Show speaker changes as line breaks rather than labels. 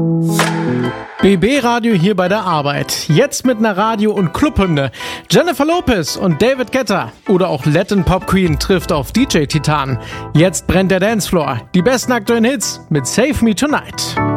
BB Radio hier bei der Arbeit. Jetzt mit einer Radio- und Clubhymne. Jennifer Lopez und David Guetta oder auch Latin Pop Queen trifft auf DJ Titan. Jetzt brennt der Dancefloor. Die besten aktuellen Hits mit Save Me Tonight.